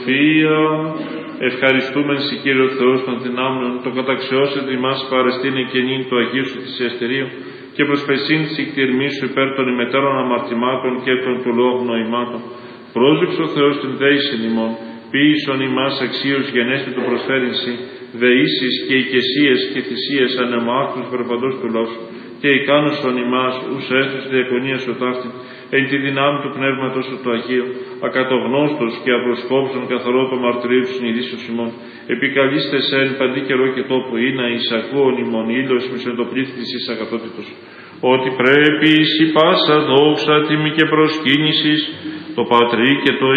σοφία. Ευχαριστούμε σε Κύριο Θεός των δυνάμεων, το καταξιώσετε ημάς παρεστήν εκενήν του Αγίου Σου Θυσιαστηρίου και προσπεσήν της εκτιρμής Σου υπέρ των ημετέρων αμαρτημάτων και των του λόγου νοημάτων. Πρόσδειξε ο Θεός την δέησιν ημών, ποιήσον ημάς αξίους γενέστη του προσφέρεινσι, δεήσεις και οικεσίες και θυσίες ανεμάχτους περπαντός του λόσου, και ικάνωσον ημάς ους έστους διακονίας ο ταύτην, εν τη δυνάμει του Πνεύματος του Αγίου, ακατογνώστος και απροσκόψον καθαρό το μαρτυρίο του συνειδήσεως ημών, επικαλείστε σε εν παντή καιρό και τόπο, ή να εισακούον ημών ήλιος μισοτοπλήθη της εις αγαθότητος, ότι πρέπει εις η πάσα δόξα τιμή και προσκύνησης, το Πατρί και το